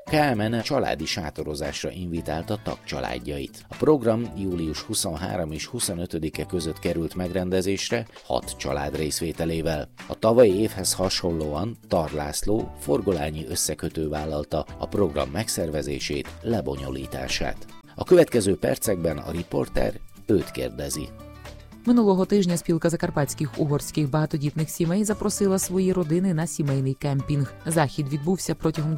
KMN családi sátorozásra invitálta tagcsaládjait. A program július 23 és 25-e között került megrendezésre 6 család részvételével. A tavalyi évhez hasonlóan Tar László Forgolányi Összekötő vállalta a program megszervezését, lebonyolítását. A következő percekben a riporter őt kérdezi. Минулого тижня спілка закарпатських угорських багатодітних сімей запросила свої родини на сімейний кемпінг. Захід відбувся протягом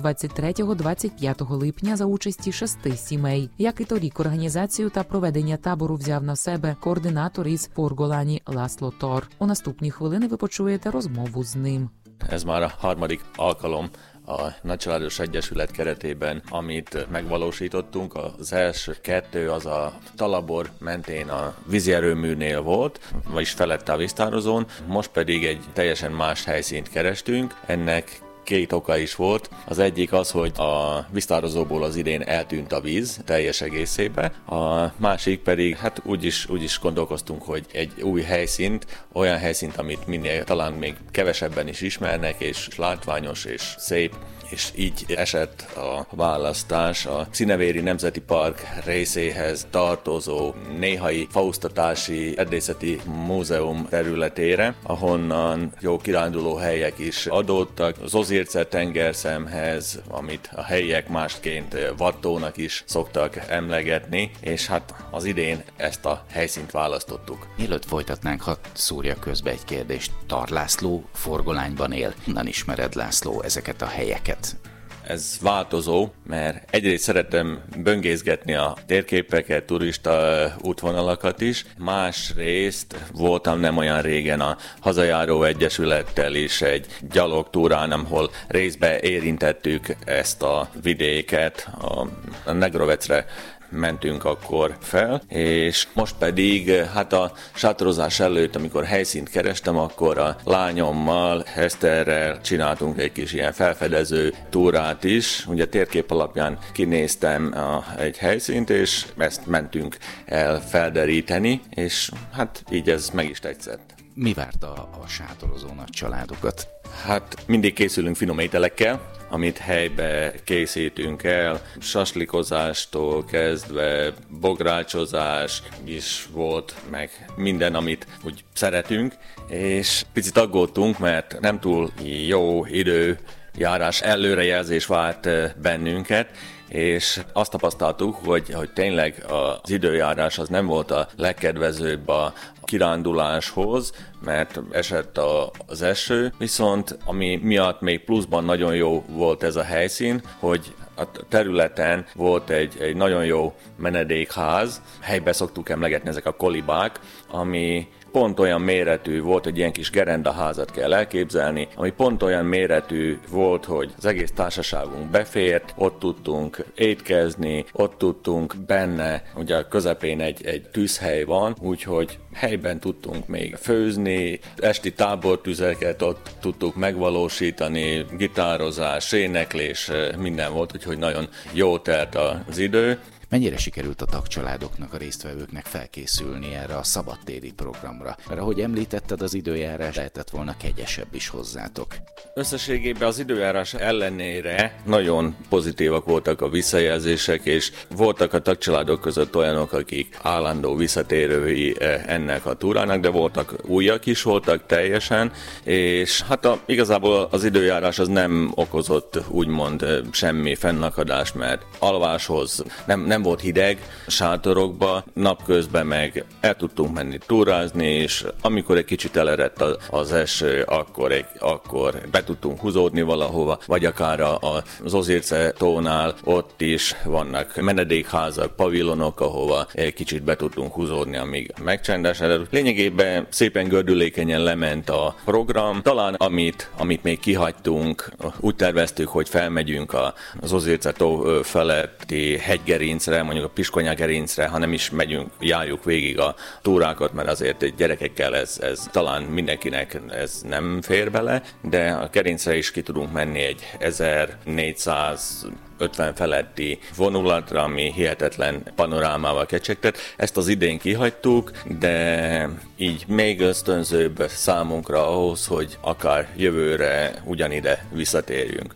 23-25 липня за участі 6 сімей. Як і торік, організацію та проведення табору взяв на себе координатор із Forgolányi László Tor. У наступні хвилини ви почуєте розмову з ним. Ez már a harmadik alkalom a Nagycsaládos Egyesület keretében, amit megvalósítottunk. Az első 2 az a Talabor mentén a vízi erőműnél volt, vagyis felette a víztározón, most pedig egy teljesen más helyszínt kerestünk. Ennek 2 oka is volt. Az egyik az, hogy a víztározóból az idén eltűnt a víz teljes egészében. A másik pedig, hát úgy is gondolkoztunk, hogy egy új helyszínt, olyan helyszínt, amit minél talán még kevesebben is ismernek, és látványos és szép, és így esett a választás a Színevéri Nemzeti Park részéhez tartozó Néhai Fausztatási Erdészeti Múzeum területére, ahonnan jó kiránduló helyek is adódtak. Az Ozirce tengerszemhez, amit a helyiek másként Vattónak is szoktak emlegetni, és hát az idén ezt a helyszínt választottuk. Mielőtt folytatnánk, hadd szúrja közbe egy kérdést. Tar László Forgolányban él. Honnan ismered, László, ezeket a helyeket? Ez változó, mert egyrészt szeretem böngészgetni a térképeket, turista útvonalakat is, másrészt voltam nem olyan régen a Hazajáró Egyesülettel is egy gyalogtúrán, ahol részbe érintettük ezt a vidéket, a Negrovecre mentünk akkor fel, és most pedig hát a sátorozás előtt, amikor helyszínt kerestem, akkor a lányommal, Eszterrel csináltunk egy kis ilyen felfedező túrát is. Ugye térkép alapján kinéztem egy helyszínt, és ezt mentünk el felderíteni, és hát így ez meg is tetszett. Mi várta a sátorozó nagy családokat? Hát mindig készülünk finom ételekkel, amit helybe készítünk el. Saslikozástól kezdve bográcsozás is volt, meg minden, amit úgy szeretünk. És picit aggódtunk, mert nem túl jó időjárás előrejelzés várt bennünket, és azt tapasztaltuk, hogy tényleg az időjárás az nem volt a legkedvezőbb a kiránduláshoz, mert esett az eső, viszont ami miatt még pluszban nagyon jó volt ez a helyszín, hogy a területen volt egy nagyon jó menedékház, helyben szoktuk emlegetni ezek a kolibák, ami pont olyan méretű volt, hogy ilyen kis gerendaházat kell elképzelni, ami pont olyan méretű volt, hogy az egész társaságunk befért, ott tudtunk étkezni, ott tudtunk benne, ugye a közepén egy tűzhely van, úgyhogy helyben tudtunk még főzni, esti tábortüzeket ott tudtuk megvalósítani, gitározás, éneklés, minden volt, úgyhogy nagyon jó telt az idő. Mennyire sikerült a tagcsaládoknak, a résztvevőknek felkészülni erre a szabadtéri programra? Mert ahogy említetted, az időjárás lehetett volna kegyesebb is hozzátok. Összességében az időjárás ellenére nagyon pozitívak voltak a visszajelzések, és voltak a tagcsaládok között olyanok, akik állandó visszatérői ennek a túrának, de voltak újak is, voltak teljesen, és hát igazából az időjárás az nem okozott úgymond semmi fennakadást, mert alváshoz nem volt hideg sátorokba, napközben meg el tudtunk menni túrázni, és amikor egy kicsit elerett az eső, akkor be tudtunk húzódni valahova, vagy akár az Ozirce tónál ott is vannak menedékházak, pavilonok, ahova egy kicsit be tudtunk húzódni, amíg megcsendesedett. Lényegében szépen gördülékenyen lement a program. Talán amit még kihagytunk, úgy terveztük, hogy felmegyünk az Ozirce tó feletti hegygerincre, mondjuk a Piskonyagerincre, ha nem is járjuk végig a túrákat, mert azért gyerekekkel ez talán mindenkinek ez nem fér bele, de a gerincre is ki tudunk menni egy 1450 feletti vonulatra, ami hihetetlen panorámával kecsegtet. Ezt az idén kihagytuk, de így még ösztönzőbb számunkra ahhoz, hogy akár jövőre ugyanide visszatérjünk.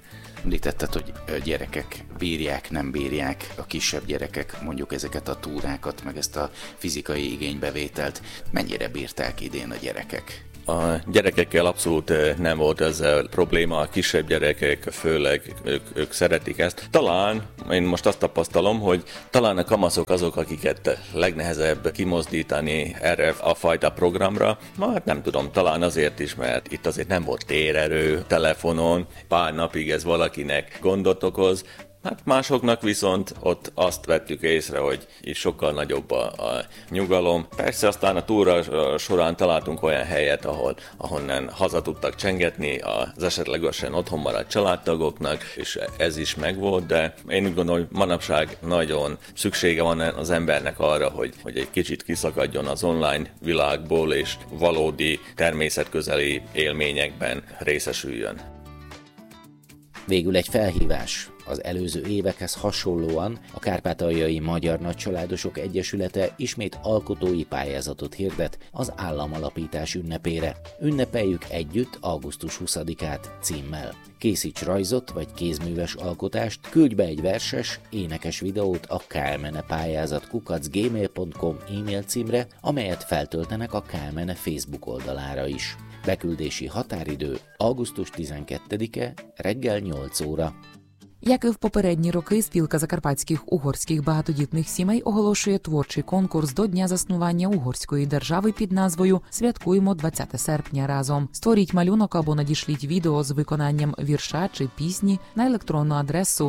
Említetted, hogy gyerekek bírják, nem bírják, a kisebb gyerekek mondjuk ezeket a túrákat, meg ezt a fizikai igénybevételt. Mennyire bírták idén a gyerekek? A gyerekekkel abszolút nem volt ezzel probléma, a kisebb gyerekek főleg ők szeretik ezt. Talán, én most azt tapasztalom, hogy talán a kamaszok azok, akiket legnehezebb kimozdítani erre a fajta programra. Hát nem tudom, talán azért is, mert itt azért nem volt térerő telefonon, pár napig ez valakinek gondot okoz. Hát másoknak viszont ott azt vettük észre, hogy itt sokkal nagyobb a nyugalom. Persze aztán a túra során találtunk olyan helyet, ahonnan haza tudtak csengetni az esetlegesen otthon maradt családtagoknak, és ez is megvolt, de én úgy gondolom, hogy manapság nagyon szüksége van az embernek arra, hogy egy kicsit kiszakadjon az online világból, és valódi természetközeli élményekben részesüljön. Végül egy felhívás. Az előző évekhez hasonlóan a Kárpátaljai Magyar Nagycsaládosok Egyesülete ismét alkotói pályázatot hirdet az államalapítás ünnepére. Ünnepeljük együtt augusztus 20-át címmel. Készíts rajzot vagy kézműves alkotást, küldj be egy verses, énekes videót a KMNE pályázat@gmail.com e-mail címre, amelyet feltöltenek a KMNE Facebook oldalára is. Beküldési határidő augusztus 12-e reggel 8 óra. Як і в попередні роки, спілка закарпатських угорських багатодітних сімей оголошує творчий конкурс до Дня заснування Угорської держави під назвою «Святкуємо 20 серпня разом». Створіть малюнок або надішліть відео з виконанням вірша чи пісні на електронну адресу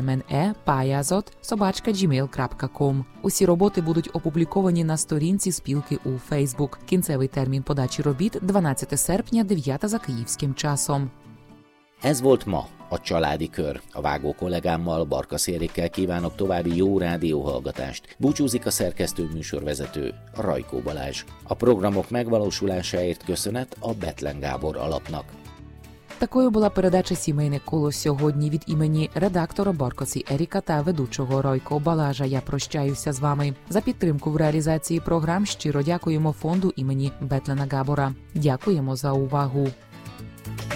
kmne.pályázat@gmail.com. Усі роботи будуть опубліковані на сторінці спілки у Facebook. Кінцевий термін подачі робіт – 12 серпня, 9 за київським часом. Ez volt ma a Családi Kör. A vágó kollégámmal, Barkasz Érikkel kívánok további jó rádióhallgatást. Búcsúzik a szerkesztő műsorvezető, Rajkó Balázs. A programok megvalósulásáért köszönet a Bethlen Gábor alapnak. Такою була передача «Сімейне коло» сьогодні. Від імені редактора Баркоці Еріка та ведучого Ройко Балажа я прощаюся з вами. За підтримку в реалізації програм щиро дякуємо фонду імені Бетлена Габора. Дякуємо за увагу.